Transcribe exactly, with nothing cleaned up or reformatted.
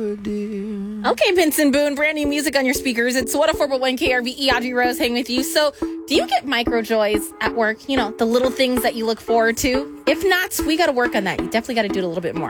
Okay, Benson Boone, brand new music on your speakers. It's one oh four point one K R V E, Audrey Rose hanging with you. So, do you get micro joys at work? You know, the little things that you look forward to? If not, we got to work on that. You definitely got to do it a little bit more.